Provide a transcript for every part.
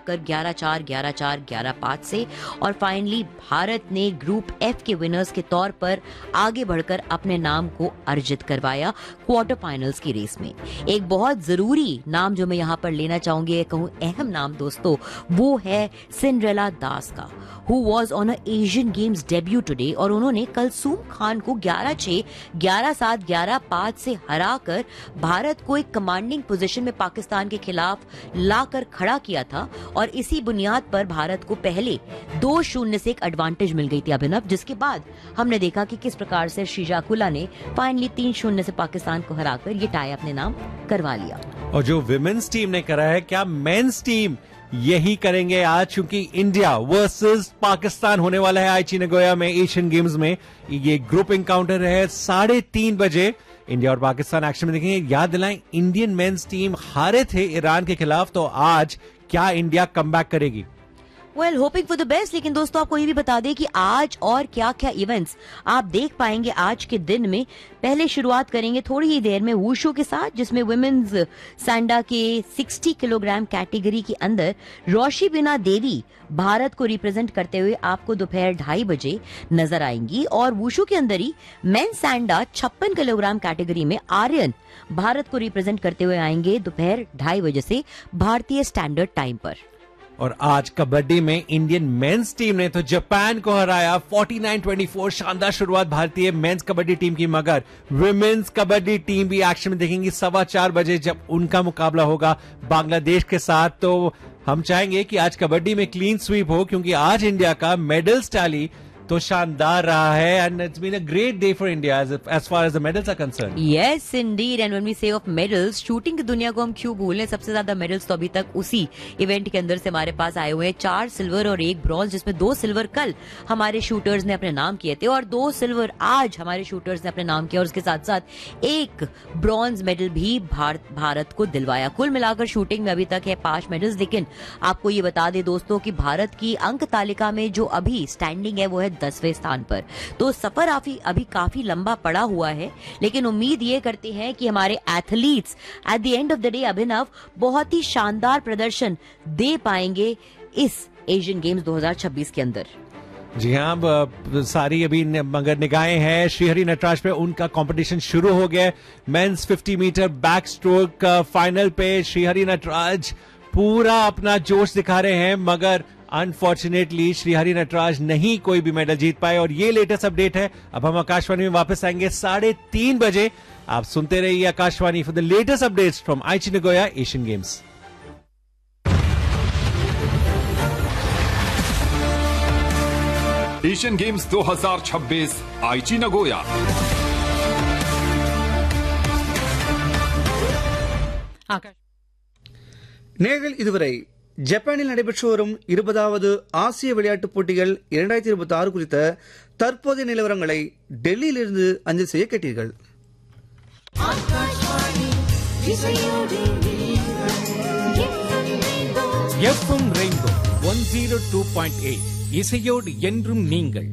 कर 11-4, 11-4, 11-5 से। और फाइनली भारत ने ग्रुप एफ के विनर्स के तौर पर आगे बढ़कर अपने नाम को अर्जित करवाया क्वार्टर फाइनल्स की रेस में। एक बहुत जरूरी नाम जो मैं यहाँ पर लेना चाहूंगी, कहूँ अहम नाम दोस्तों, वो है सिंड्रेला दास का, who was on a Asian Games debut today। और उन्होंने कलसूम खान को 11-6, 11-7, 11-5 से हराकर भारत को एक कमांडिंग पोजीशन में पाकिस्तान के खिलाफ लाकर खड़ा किया था। और इसी बुनियाद पर भारत को पहले 2-0 से एक एडवांटेज मिल गई थी अभिनव, जिसके बाद हमने देखा कि किस प्रकार से श्रीजाकुला ने फाइनली 3-0 से पाकिस्तान को हराकर ये टाई अपने नाम करवा लिया। और जो विमेन्स टीम ने करा है, क्या मेंस टीम यही करेंगे आज? क्योंकि इंडिया वर्सेस पाकिस्तान होने वाला है आईची नगोया में एशियन गेम्स में। ये ग्रुप एनकाउंटर है 3:30 बजे। इंडिया और पाकिस्तान एक्शन में देखेंगे। याद दिलाएं, इंडियन मेंस टीम हारे थे ईरान के खिलाफ, तो आज क्या इंडिया कमबैक करेगी? Well, hoping for the best. लेकिन दोस्तों आपको ये भी बता दें कि आज और क्या क्या इवेंट्स आप देख पाएंगे आज के दिन में। पहले शुरुआत करेंगे थोड़ी ही देर में वुशु के साथ, जिसमें वुमेन्स सैंडा के 60 किलोग्राम कैटेगरी के अंदर रोशी बिना देवी भारत को रिप्रेजेंट करते हुए आपको दोपहर 2:30 बजे नजर आएंगी। और वुशु के अंदर ही मेन सैंडा 56 किलोग्राम कैटेगरी में आर्यन भारत को रिप्रेजेंट करते हुए आएंगे दोपहर 2:30 बजे से भारतीय स्टैंडर्ड टाइम पर। और आज कबड्डी में इंडियन मेंस टीम ने तो जापान को हराया 49-24। शानदार शुरुआत भारतीय मेंस कबड्डी टीम की, मगर विमेन्स कबड्डी टीम भी एक्शन में देखेंगी 4:15 बजे जब उनका मुकाबला होगा बांग्लादेश के साथ। तो हम चाहेंगे कि आज कबड्डी में क्लीन स्वीप हो, क्योंकि आज इंडिया का मेडल्स टैली तो शानदार रहा है। And it's been a great day for India as far as the medals are concerned. Yes, indeed. And when we say of medals, shooting की दुनिया को हम क्यों भूलें? सबसे ज्यादा मेडल्स तो अभी तक उसी इवेंट के अंदर से हमारे पास आए हुए हैं। 4 सिल्वर और 1 ब्रॉन्ज, जिसमें 2 सिल्वर कल हमारे शूटर्स ने अपने नाम किए थे और 2 सिल्वर आज हमारे शूटर्स ने अपने नाम किया। और उसके साथ साथ 1 ब्रॉन्ज मेडल भी भारत को दिलवाया। कुल मिलाकर शूटिंग में अभी तक है 5 मेडल्स। लेकिन आपको ये बता दें दोस्तों कि भारत की अंक तालिका में जो अभी स्टैंडिंग है वो है 10वें स्थान पर। तो सफर अभी काफी लंबा पड़ा हुआ है, लेकिन उम्मीद ये करते हैं कि हमारे athletes at the end of the day अभिनव बहुत ही शानदार प्रदर्शन दे पाएंगे इस एशियन गेम्स 2026 के अंदर। जी हाँ, सारी अभी मगर निगाहें हैं श्रीहरि नटराज पे। उनका कंपटीशन शुरू हो गया। Mains 50 metre back stroke final पे श्रीहरि नटराज पूरा अपना जोश दिखा रहे हैं, मगर अनफॉर्चुनेटली श्रीहरि नटराज नहीं कोई भी मेडल जीत पाए। और ये लेटेस्ट अपडेट है। अब हम आकाशवाणी में वापस आएंगे 3:30 बजे। आप सुनते रहिए Akashvani for the latest updates from आईची Nagoya Asian games. Asian games 2026 आईची नगोया। நேர்கள் இதுவரை ஜப்பானில் நடைபெற்று வரும் 20வது ஆசிய விளையாட்டுப் போட்டிகள் 2026 குறித்த தற்போதைய நிலவரங்களை டெல்லியிலிருந்து அஞ்சல் செய்ய கேட்டீர்கள். எஃப்எம் ரெயின்போ 102.8 இசையோடு என்றும் நீங்கள்.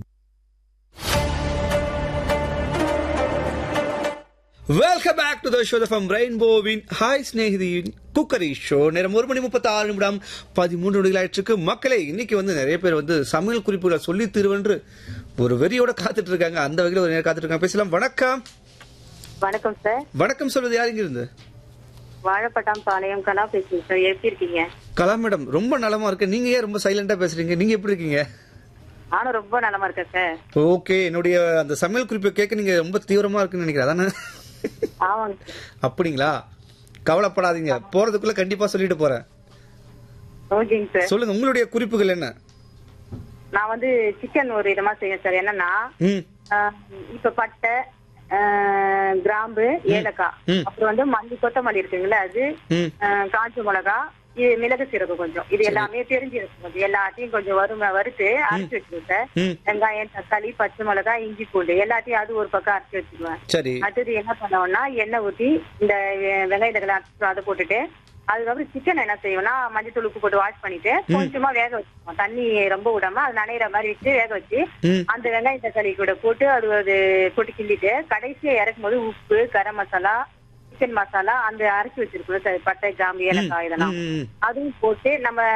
Welcome back to the show from ரெயின்போவின் hi ஸ்நேகிதியின் cookery show. நேரம் 1:36 13 மக்களே, இன்னைக்கு நிறைய பேர் சமையல் குறிப்புகளை சொல்லி தருவென்று ஒரு வெறியோட காத்துட்டு இருக்காங்க. அந்த வகையில் ஒரு நேரம் காத்துட்டு இருக்காங்க. பேசலாம். வணக்கம். வணக்கம் சார். வணக்கம் சொல்றது யார்? இங்க இருந்து வாழப்பட்டாம் பாளையம் கலா பேசுறேன் சார். எப்படி இருக்கீங்க? கலா மேடம், ரொம்ப நலமா இருக்கு. நீங்க ஏன் ரொம்ப சைலண்டா பேசுறீங்க? நீங்க எப்படி இருக்கீங்க? நானும் ரொம்ப நலமா இருக்கேன் சார். ஓகே, என்னுடைய அந்த சமையல் குறிப்பை கேட்க நீங்க ரொம்ப தீவிரமா இருக்குன்னு நினைக்கிறேன். அதானே? அப்படிங்களா? கவலைப்படாதீங்க, போறதுக்குள்ள கண்டிப்பா சொல்லிட்டு போறேன். சொல்லுங்க, உங்களுடைய குறிப்புகள் என்ன? நான் சிக்கன் ஒரு விதமா செய்யறேன் சார். என்னன்னா, இப்ப பட்டை, கிராம்பு, ஏலக்காய், அப்புறம் மல்லி, கொத்தமல்லி இருக்குங்களா, அது காஞ்ச மிளகா, மிளகு சீரகம் கொஞ்சம், இது எல்லாமே தெரிஞ்சிருக்கு. கொஞ்சம் எல்லாத்தையும் கொஞ்சம் வறுத்து அரைச்சு வச்சுருவேன் சார். வெங்காயம், தக்காளி, பச்சை மிளகாய், இஞ்சி பூண்டு எல்லாத்தையும் அது ஒரு பக்கம் அரைச்சு வச்சுக்குவேன். அடுத்தது என்ன பண்ணுவோம்னா, எண்ணெய் ஊற்றி இந்த வெங்காயத்தை அதை போட்டுட்டு, அதுக்கப்புறம் சிக்கன் என்ன செய்வோம்னா, மஞ்சத்தூள் உப்பு போட்டு வாஷ் பண்ணிட்டு கொஞ்சமா வேக வச்சுக்குவோம். தண்ணி ரொம்ப விடாம அது நனைகிற மாதிரி வச்சு வேக வச்சு அந்த வெங்காயம் தக்காளி கூட போட்டு அது போட்டு கிண்டிட்டு கடைசியா இறக்கும் போது உப்பு, கரம் மசாலா, சிக்கன் மசாலா, அந்த அரைச்சி வச்சிருக்கோம் பட்டை, கிராம்பு, ஏலக்காய் இதெல்லாம் அதுவும் போட்டு நம்ம